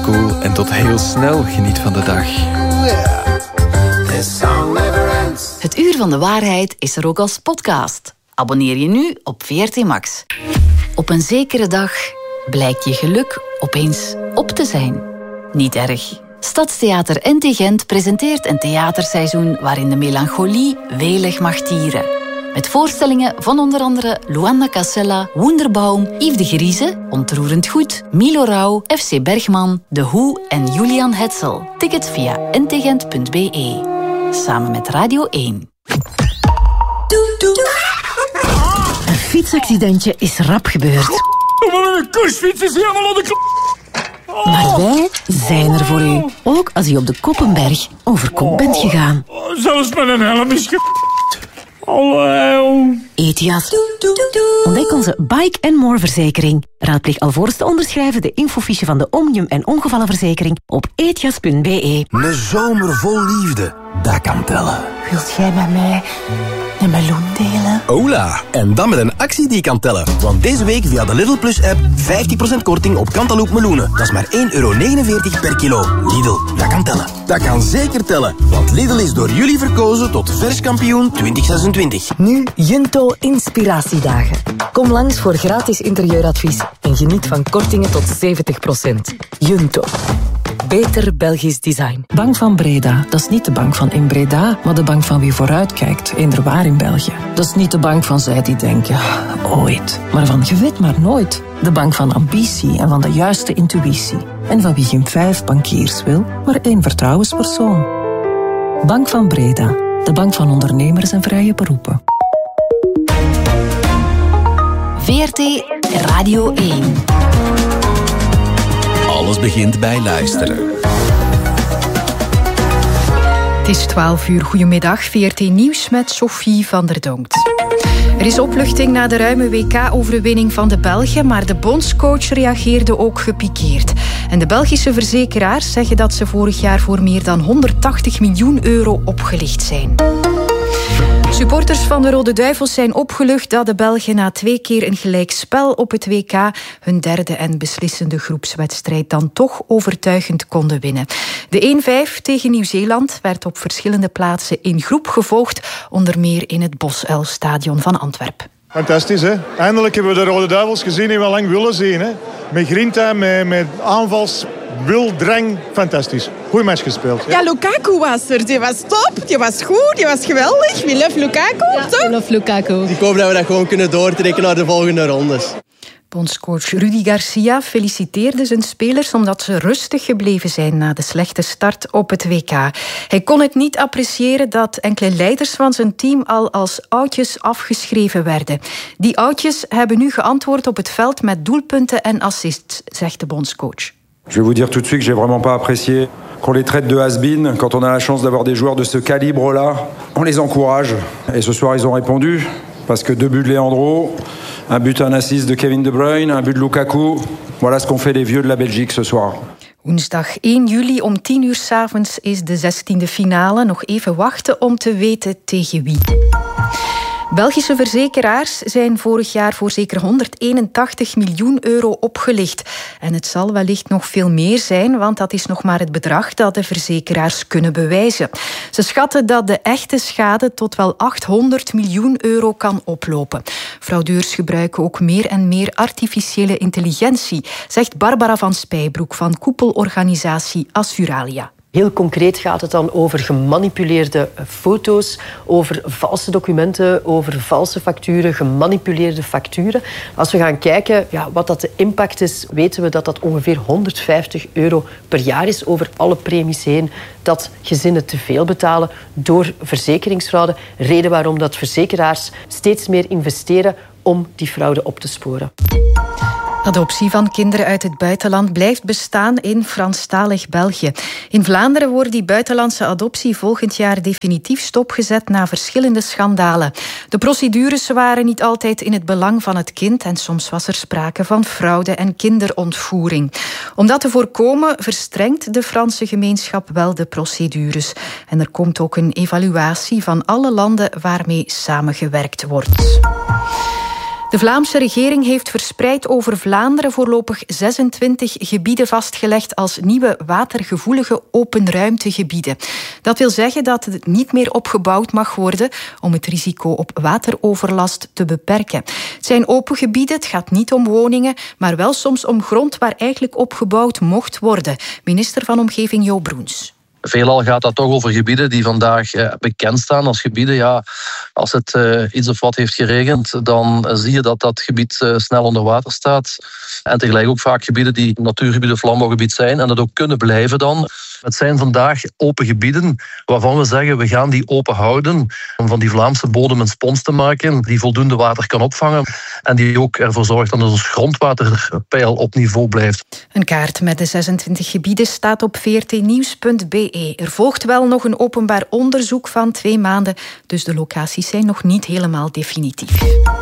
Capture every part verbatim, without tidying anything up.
cool en tot heel snel geniet van de dag. Het Uur van de Waarheid is er ook als podcast. Abonneer je nu op V R T Max. Op een zekere dag blijkt je geluk opeens op te zijn. Niet erg. Stadstheater N T Gent presenteert een theaterseizoen waarin de melancholie welig mag tieren. Met voorstellingen van onder andere Luanda Casella, Wunderbaum, Yves de Grieze, Ontroerend Goed, Milo Rauw, F C Bergman, De Hoe en Julian Hetzel. Tickets via n t gent punt b e. Samen met Radio één. Een fietsaccidentje is rap gebeurd. Mijn kursfiets is helemaal aan de klap. Maar wij zijn er voor u. Ook als u op de Koppenberg over kop bent gegaan. Zelfs met een helm is ge... Hallo. Etias. Ontdek onze Bike and More verzekering. Raadpleeg alvorens te onderschrijven de infofiche van de Omnium en ongevallenverzekering op etias punt b e. Een zomer vol liefde, dat kan tellen. Wilt jij met mij een meloen delen? Hola, en dan met een actie die kan tellen. Want deze week via de Lidl Plus app vijftien procent korting op Cantaloupe meloenen. Dat is maar één euro negenenveertig per kilo. Lidl, dat kan tellen. Dat kan zeker tellen. Want Lidl is door jullie verkozen tot verskampioen twintig zesentwintig. Nu Junto Inspiratiedagen. Kom langs voor gratis interieuradvies en geniet van kortingen tot zeventig procent. Junto. Beter Belgisch design. Bank van Breda, dat is niet de bank van in Breda, maar de bank van wie vooruitkijkt, eender waar in België. Dat is niet de bank van zij die denken, ooit, maar van je weet maar nooit. De bank van ambitie en van de juiste intuïtie. En van wie geen vijf bankiers wil, maar één vertrouwenspersoon. Bank van Breda, de bank van ondernemers en vrije beroepen. V R T Radio één. Alles begint bij luisteren. Het is twaalf uur. Goedemiddag. V R T Nieuws met Sophie van der Donkt. Er is opluchting na de ruime W K-overwinning van de Belgen, maar de bondscoach reageerde ook gepikeerd. En de Belgische verzekeraars zeggen dat ze vorig jaar voor meer dan honderdtachtig miljoen euro opgelicht zijn. Supporters van de Rode Duivels zijn opgelucht dat de Belgen na twee keer een gelijkspel op het W K hun derde en beslissende groepswedstrijd dan toch overtuigend konden winnen. De één vijf tegen Nieuw-Zeeland werd op verschillende plaatsen in groep gevolgd, onder meer in het Bosuil-stadion van Antwerpen. Fantastisch, hè? Eindelijk hebben we de Rode Duivels gezien die we al lang willen zien. Hè? Met grinta, met, met aanvals, wil, drang. Fantastisch. Goeie match gespeeld. Ja, ja, Lukaku was er. Die was top, die was goed, die was geweldig. We love Lukaku, ja, toch? We love Lukaku. Ik hoop dat we dat gewoon kunnen doortrekken naar de volgende rondes. Bondscoach Rudy Garcia feliciteerde zijn spelers omdat ze rustig gebleven zijn na de slechte start op het W K. Hij kon het niet appreciëren dat enkele leiders van zijn team al als oudjes afgeschreven werden. Die oudjes hebben nu geantwoord op het veld met doelpunten en assists, zegt de bondscoach. Je vais vous dire tout de suite que j'ai vraiment pas apprécié qu'on les traite de has-been. Quand on a la chance d'avoir des joueurs de ce calibre-là, on les encourage. Et ce soir, ils ont répondu. Parce que deux buts de Leandro, un but, un assist de Kevin De Bruyne, un but de Lukaku. Voilà ce qu'ont fait les vieux de la Belgique ce soir. Woensdag één juli om tien uur 's avonds is de zestiende finale. Nog even wachten om te weten tegen wie. Belgische verzekeraars zijn vorig jaar voor zeker honderdeenentachtig miljoen euro opgelicht. En het zal wellicht nog veel meer zijn, want dat is nog maar het bedrag dat de verzekeraars kunnen bewijzen. Ze schatten dat de echte schade tot wel achthonderd miljoen euro kan oplopen. Fraudeurs gebruiken ook meer en meer artificiële intelligentie, zegt Barbara van Spijbroek van koepelorganisatie Assuralia. Heel concreet gaat het dan over gemanipuleerde foto's, over valse documenten, over valse facturen, gemanipuleerde facturen. Als we gaan kijken ja, wat dat de impact is, weten we dat dat ongeveer honderdvijftig euro per jaar is over alle premies heen dat gezinnen te veel betalen door verzekeringsfraude. Reden waarom dat verzekeraars steeds meer investeren om die fraude op te sporen. Adoptie van kinderen uit het buitenland blijft bestaan in Franstalig België. In Vlaanderen wordt die buitenlandse adoptie volgend jaar definitief stopgezet na verschillende schandalen. De procedures waren niet altijd in het belang van het kind en soms was er sprake van fraude en kinderontvoering. Om dat te voorkomen verstrengt de Franse gemeenschap wel de procedures. En er komt ook een evaluatie van alle landen waarmee samengewerkt wordt. De Vlaamse regering heeft verspreid over Vlaanderen voorlopig zesentwintig gebieden vastgelegd als nieuwe watergevoelige openruimtegebieden. Dat wil zeggen dat het niet meer opgebouwd mag worden om het risico op wateroverlast te beperken. Het zijn open gebieden, het gaat niet om woningen, maar wel soms om grond waar eigenlijk opgebouwd mocht worden. Minister van Omgeving Jo Broens. Veelal gaat dat toch over gebieden die vandaag eh, bekend staan als gebieden. Ja, als het eh, iets of wat heeft geregend, dan uh, zie je dat dat gebied uh, snel onder water staat. En tegelijk ook vaak gebieden die natuurgebieden of landbouwgebied zijn en dat ook kunnen blijven dan. Het zijn vandaag open gebieden waarvan we zeggen we gaan die open houden om van die Vlaamse bodem een spons te maken die voldoende water kan opvangen en die ook ervoor zorgt dat ons grondwaterpeil op niveau blijft. Een kaart met de zesentwintig gebieden staat op v r t nieuws punt b e. Er volgt wel nog een openbaar onderzoek van twee maanden, dus de locaties zijn nog niet helemaal definitief.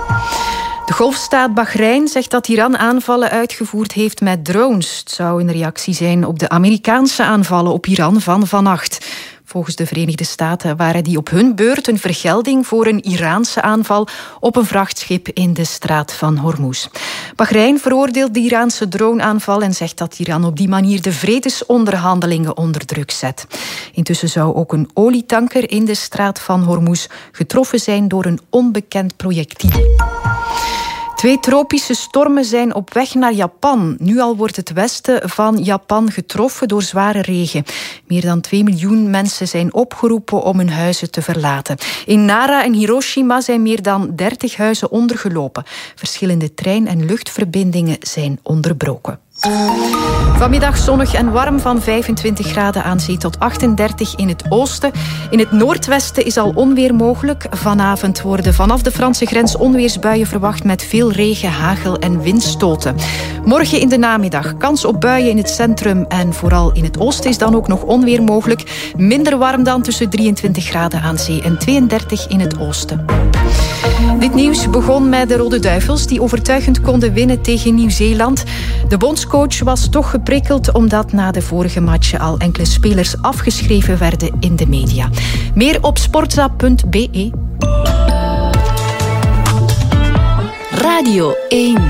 De golfstaat Bahrein zegt dat Iran aanvallen uitgevoerd heeft met drones. Het zou een reactie zijn op de Amerikaanse aanvallen op Iran van vannacht. Volgens de Verenigde Staten waren die op hun beurt een vergelding voor een Iraanse aanval op een vrachtschip in de straat van Hormuz. Bahrein veroordeelt de Iraanse droneaanval en zegt dat Iran op die manier de vredesonderhandelingen onder druk zet. Intussen zou ook een olietanker in de straat van Hormuz getroffen zijn door een onbekend projectiel. Twee tropische stormen zijn op weg naar Japan. Nu al wordt het westen van Japan getroffen door zware regen. Meer dan twee miljoen mensen zijn opgeroepen om hun huizen te verlaten. In Nara en Hiroshima zijn meer dan dertig huizen ondergelopen. Verschillende trein- en luchtverbindingen zijn onderbroken. Vanmiddag zonnig en warm van vijfentwintig graden aan zee tot achtendertig in het oosten. In het noordwesten is al onweer mogelijk. Vanavond worden vanaf de Franse grens onweersbuien verwacht met veel regen, hagel en windstoten. Morgen in de namiddag kans op buien in het centrum en vooral in het oosten is dan ook nog onweer mogelijk. Minder warm dan tussen drieëntwintig graden aan zee en tweeëndertig in het oosten. Dit nieuws begon met de Rode Duivels die overtuigend konden winnen tegen Nieuw-Zeeland. De bondscoach was toch geprikkeld omdat na de vorige matchen al enkele spelers afgeschreven werden in de media. Meer op sportza punt b e. Radio één.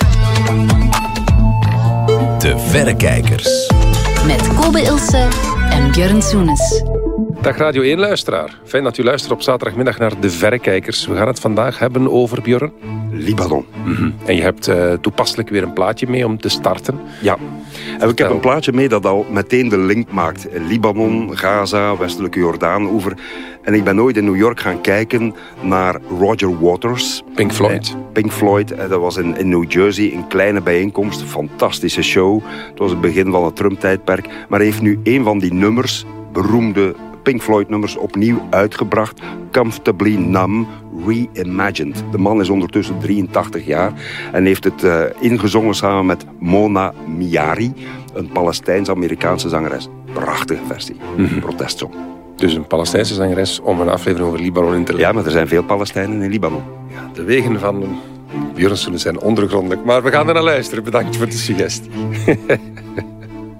De Verrekijkers. Met Kobe Ilse en Björn Soenes. Dag Radio één-luisteraar. Fijn dat u luistert op zaterdagmiddag naar De Verrekijkers. We gaan het vandaag hebben over, Björn? Libanon. Mm-hmm. En je hebt uh, toepasselijk weer een plaatje mee om te starten. Ja. En ik heb een plaatje mee dat al meteen de link maakt. Libanon, Gaza, westelijke Jordaanoever. En ik ben ooit in New York gaan kijken naar Roger Waters. Pink Floyd. Pink Floyd. Dat was in, in New Jersey een kleine bijeenkomst. Fantastische show. Het was het begin van het Trump-tijdperk. Maar hij heeft nu een van die nummers, beroemde Pink Floyd-nummers, opnieuw uitgebracht. Comfortably Numb, Reimagined. De man is ondertussen drieëntachtig jaar en heeft het uh, ingezongen samen met Mona Miari, een Palestijns-Amerikaanse zangeres. Prachtige versie. Mm-hmm. Protestsong. Dus een Palestijnse zangeres om een aflevering over Libanon in te leggen. Ja, maar er zijn veel Palestijnen in Libanon. Ja, de wegen van Björn Soenes zijn ondergrondelijk. Maar we gaan er naar luisteren. Bedankt voor de suggestie.